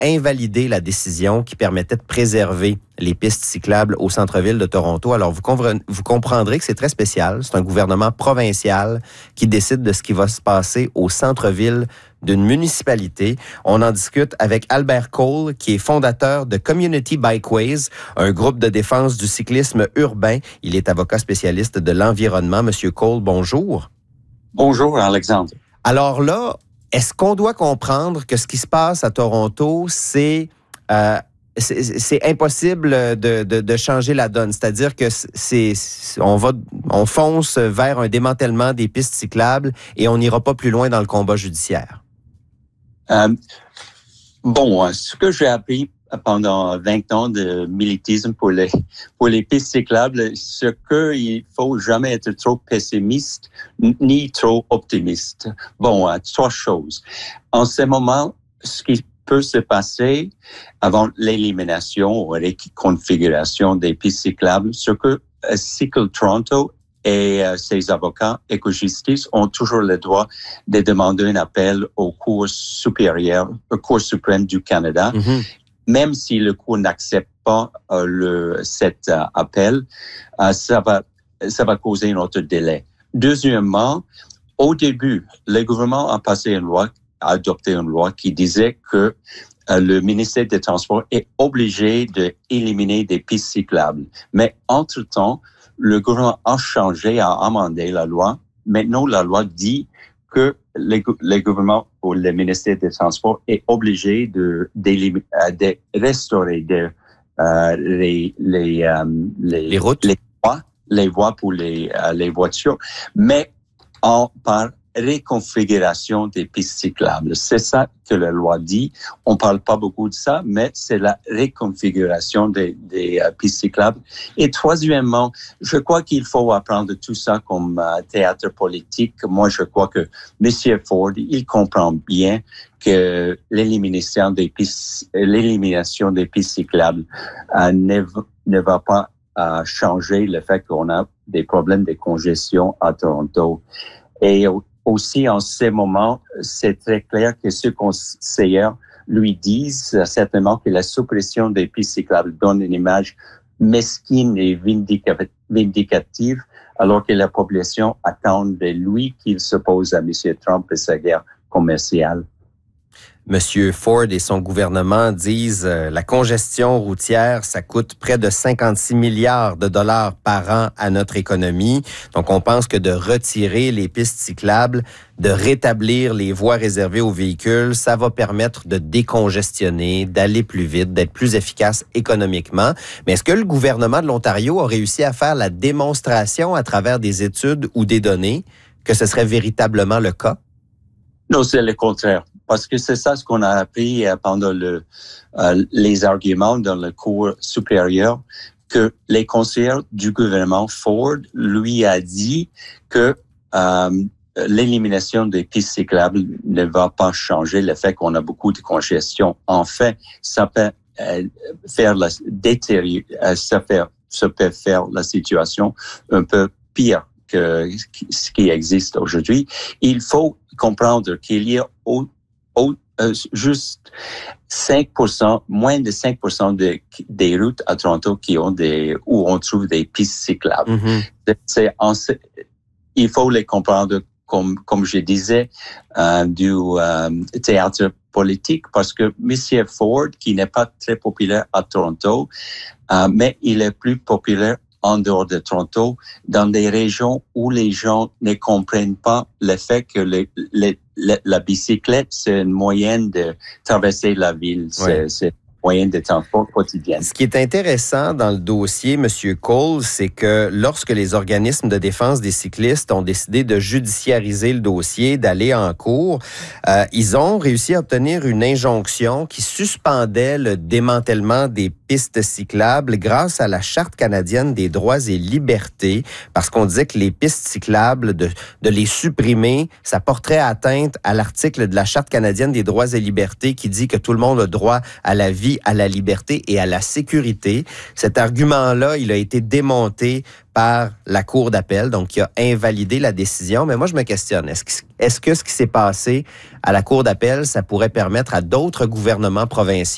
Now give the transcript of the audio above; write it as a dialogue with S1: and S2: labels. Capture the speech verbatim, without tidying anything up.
S1: invalidé la décision qui permettait de préserver les pistes cyclables au centre-ville de Toronto. Alors, vous, compre- vous comprendrez que c'est très spécial. C'est un gouvernement provincial qui décide de ce qui va se passer au centre-ville d'une municipalité. On en discute avec Albert Cole, qui est fondateur de Community Bikeways, un groupe de défense du cyclisme urbain. Il est avocat spécialiste de l'environnement. Monsieur Cole, bonjour.
S2: Bonjour, Alexandre.
S1: Alors là, est-ce qu'on doit comprendre que ce qui se passe à Toronto, c'est... Euh, C'est, c'est impossible de, de, de changer la donne. C'est-à-dire que c'est, on va, on fonce vers un démantèlement des pistes cyclables et on n'ira pas plus loin dans le combat judiciaire.
S2: Euh, bon, ce que j'ai appris pendant vingt ans de militisme pour les, pour les pistes cyclables, c'est qu'il faut jamais être trop pessimiste ni trop optimiste. Bon, trois choses. En ce moment, ce qui peut se passer avant l'élimination ou la reconfiguration des pistes cyclables, ce que uh, Cycle Toronto et uh, ses avocats éco-justice ont toujours le droit de demander un appel au Cour supérieur, au Cour suprême du Canada, mm-hmm. même si le Cour n'accepte pas uh, le, cet uh, appel, uh, ça va, ça va causer un autre délai. Deuxièmement, au début, le gouvernement a passé une loi a adopté une loi qui disait que euh, le ministère des Transports est obligé d'éliminer des pistes cyclables. Mais entre-temps, le gouvernement a changé, a amendé la loi. Maintenant, la loi dit que le, le gouvernement ou le ministère des Transports est obligé de, de restaurer de, euh, les, les, euh, les,
S1: les routes,
S2: les voies, les voies pour les, euh, les voitures, mais en par réconfiguration des pistes cyclables. C'est ça que la loi dit. On parle pas beaucoup de ça, mais c'est la réconfiguration des, des uh, pistes cyclables. Et troisièmement, je crois qu'il faut apprendre tout ça comme uh, théâtre politique. Moi, je crois que M. Ford, il comprend bien que l'élimination des pistes, l'élimination des pistes cyclables uh, ne, ne va pas uh, changer le fait qu'on a des problèmes de congestion à Toronto. Et aussi, en ce moment, c'est très clair que ce conseillers lui disent certainement que la suppression des pistes cyclables donne une image mesquine et vindicative, alors que la population attend de lui qu'il s'oppose à M. Trump et sa guerre commerciale.
S1: Monsieur Ford et son gouvernement disent euh, la congestion routière, ça coûte près de cinquante-six milliards de dollars par an à notre économie. Donc, on pense que de retirer les pistes cyclables, de rétablir les voies réservées aux véhicules, ça va permettre de décongestionner, d'aller plus vite, d'être plus efficace économiquement. Mais est-ce que le gouvernement de l'Ontario a réussi à faire la démonstration à travers des études ou des données que ce serait véritablement le cas?
S2: Non, c'est le contraire. Parce que c'est ça ce qu'on a appris pendant le, euh, les arguments dans le cours supérieur, que les conseillers du gouvernement Ford lui a dit que euh, l'élimination des pistes cyclables ne va pas changer le fait qu'on a beaucoup de congestion. En fait, ça peut euh, faire la détériorer, euh, ça, fait, ça peut faire la situation un peu pire que ce qui existe aujourd'hui. Il faut comprendre qu'il y a au Au, euh, juste cinq pour cent, moins de cinq pour cent de, des routes à Toronto qui ont des, où on trouve des pistes cyclables. Mm-hmm. C'est, c'est, il faut les comprendre, comme, comme je disais, euh, du euh, théâtre politique, parce que M. Ford, qui n'est pas très populaire à Toronto, euh, mais il est plus populaire en dehors de Toronto, dans des régions où les gens ne comprennent pas le fait que les, les, la, la bicyclette, c'est une moyenne de traverser la ville. C'est, ouais. c'est moyen de transport quotidien.
S1: Ce qui est intéressant dans le dossier, M. Cole, c'est que lorsque les organismes de défense des cyclistes ont décidé de judiciariser le dossier, d'aller en cours, euh, ils ont réussi à obtenir une injonction qui suspendait le démantèlement des pistes cyclables grâce à la Charte canadienne des droits et libertés, parce qu'on disait que les pistes cyclables, de, de les supprimer, ça porterait atteinte à l'article de la Charte canadienne des droits et libertés qui dit que tout le monde a droit à la vie, à la liberté et à la sécurité. Cet argument-là, il a été démonté par la Cour d'appel, donc qui a invalidé la décision. Mais moi, je me questionne, est-ce que, est-ce que ce qui s'est passé à la Cour d'appel, ça pourrait permettre à d'autres gouvernements provinciaux